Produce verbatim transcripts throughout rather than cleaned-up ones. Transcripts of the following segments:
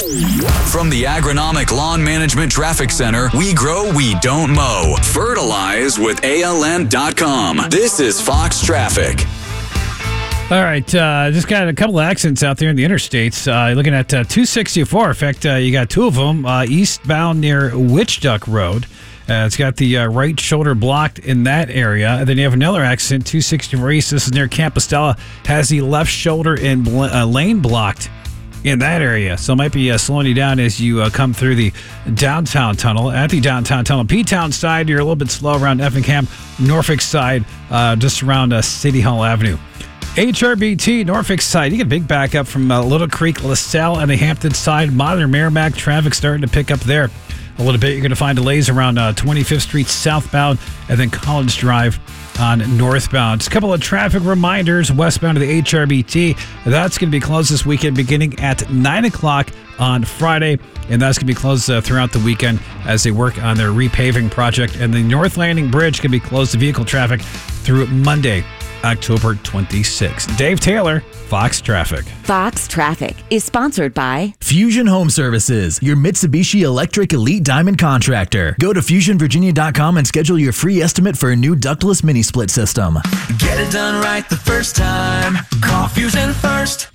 From the Agronomic Lawn Management Traffic Center, we grow, we don't mow. Fertilize with A L N dot com. This is Fox Traffic. All right, uh, just got a couple of accidents out there in the interstates. Uh, looking at uh, two sixty-four. In fact, uh, you got two of them uh, eastbound near Witch Duck Road. Uh, it's got the uh, right shoulder blocked in that area. And then you have another accident, two sixty-four East. This is near Campostella. Has the left shoulder and bl- uh, lane blocked in that area. So it might be uh, slowing you down as you uh, come through the downtown tunnel. At the downtown tunnel, P-Town side, you're a little bit slow around Effingham. Norfolk side, uh, just around uh, City Hall Avenue. H R B T, Norfolk side, you get a big backup from uh, Little Creek, LaSalle, and the Hampton side. Modern Merrimack traffic starting to pick up there a little bit. You're going to find delays around uh, twenty-fifth Street southbound and then College Drive on northbound. Just a couple of traffic reminders westbound to the H R B T. That's going to be closed this weekend beginning at nine o'clock on Friday, and that's going to be closed uh, throughout the weekend as they work on their repaving project. And the North Landing Bridge can be closed to vehicle traffic through Monday, October twenty-sixth. Dave Taylor, Fox Traffic. Fox Traffic is sponsored by Fusion Home Services, your Mitsubishi Electric Elite Diamond contractor. Go to fusion virginia dot com and schedule your free estimate for a new ductless mini split system. Get it done right the first time. Call Fusion first.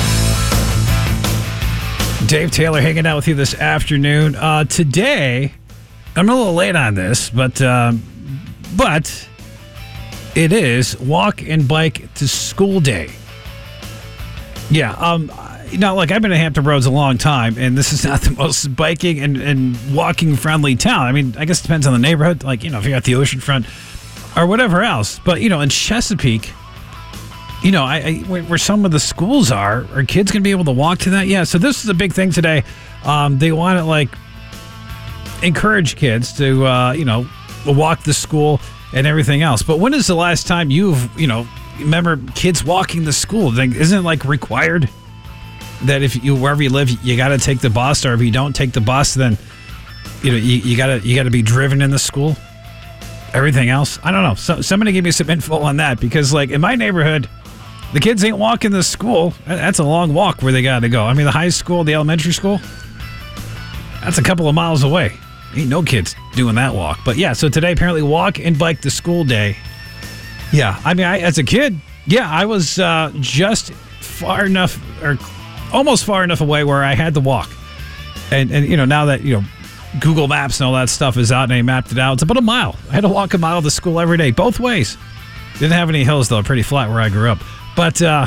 Dave Taylor hanging out with you this afternoon. Uh, today, I'm a little late on this, but um, but it is walk and bike to school day. Yeah, um, you know, like I've been at Hampton Roads a long time, and this is not the most biking and, and walking friendly town. I mean, I guess it depends on the neighborhood. Like, you know, if you're at the oceanfront or whatever else. But, you know, in Chesapeake, you know, I, I where some of the schools are, are kids going to be able to walk to that? Yeah, so this is a big thing today. Um, they want to, like, encourage kids to, uh, you know, walk to school and everything else. But when is the last time you've, you know, remember kids walking to school? Like, isn't it, like, required that if you, wherever you live, you got to take the bus, or if you don't take the bus, then, you know, you, you got to you got to be driven in the school? Everything else? I don't know. So, somebody give me some info on that, because, like, in my neighborhood, the kids ain't walking to school. That's a long walk where they got to go. I mean, the high school, the elementary school, that's a couple of miles away. Ain't no kids doing that walk. But yeah, so today apparently walk and bike to school day. Yeah, I mean, I, as a kid, yeah, I was uh, just far enough, or almost far enough away where I had to walk. And, and you know, now that, you know, Google Maps and all that stuff is out and they mapped it out, it's about a mile. I had to walk a mile to school every day, both ways. Didn't have any hills, though, pretty flat where I grew up. But, uh,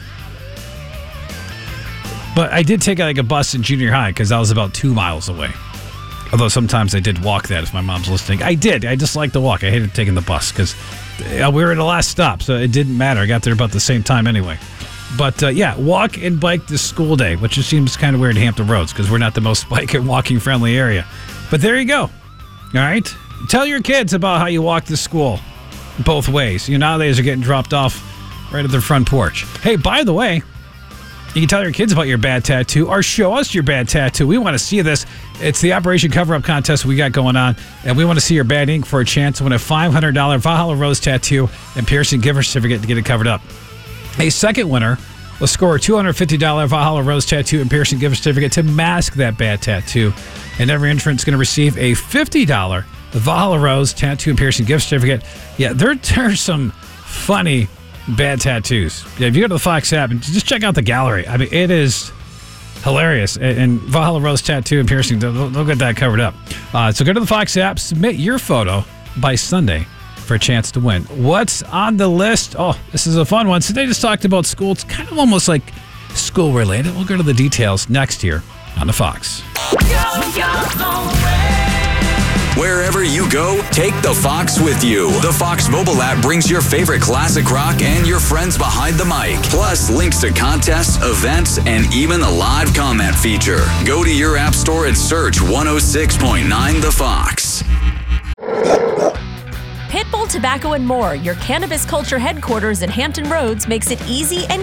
but I did take like a bus in junior high because I was about two miles away. Although sometimes I did walk that if my mom's listening. I did. I just liked to walk. I hated taking the bus because we were at the last stop, so it didn't matter. I got there about the same time anyway. But, uh, yeah, walk and bike to school day, which just seems kind of weird in Hampton Roads because we're not the most bike and walking friendly area. But there you go. All right? Tell your kids about how you walk to school both ways. You know, nowadays are getting dropped off right at their front porch. Hey, by the way, you can tell your kids about your bad tattoo or show us your bad tattoo. We want to see this. It's the Operation Cover-Up contest we got going on, and we want to see your bad ink for a chance to win a five hundred dollars Valhalla Rose tattoo and piercing gift certificate to get it covered up. A second winner will score a two hundred fifty dollars Valhalla Rose tattoo and piercing gift certificate to mask that bad tattoo. And every entrant is going to receive a fifty dollars Valhalla Rose tattoo and piercing gift certificate. Yeah, there, there are some funny bad tattoos. Yeah, if you go to the Fox app and just check out the gallery, I mean, it is hilarious. And, and Valhalla Rose tattoo and piercing, they'll, they'll get that covered up. Uh, so go to the Fox app, submit your photo by Sunday for a chance to win. What's on the list? Oh, this is a fun one. So they just talked about school. It's kind of almost like school related. We'll go to the details next here on the Fox. Wherever you go, take the Fox with you. The Fox mobile app brings your favorite classic rock and your friends behind the mic. Plus, links to contests, events, and even a live comment feature. Go to your app store and search one oh six point nine The Fox. Pitbull Tobacco and More, your cannabis culture headquarters in Hampton Roads, makes it easy and